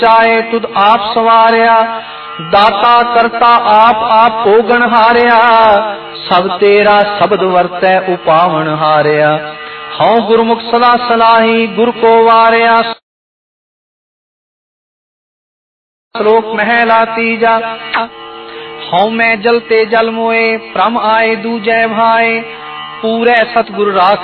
ਚਾਏ ਤੁਧ ਆਪ ਸਵਾਰਿਆ, ਦਾਤਾ ਕਰਤਾ ਆਪ ਭੋਗਣ ਹਾਰਿਆ, ਸਭ ਤੇਰਾ ਸ਼ਬਦ ਵਰਤੈ ਉਪਾਵਣ ਹਾਰਿਆ। ਹਉ ਗੁਰਮੁਖ ਸਦਾ ਸਲਾਹੀ ਗੁਰ ਕੋ ਵਾਰਿਆ। ਸ਼ਲੋਕ ਮਹਿਲਾ ਤੀਜਾ। ਹਉ ਮੈਂ ਜਲ ਤੇ ਜਲ ਮੋਏ, ਭ੍ਰਮ ਆਏ ਦੂਜੈ ਭਾਏ, ਪੂਰੇ ਸਤਿਗੁਰ ਰਾਖ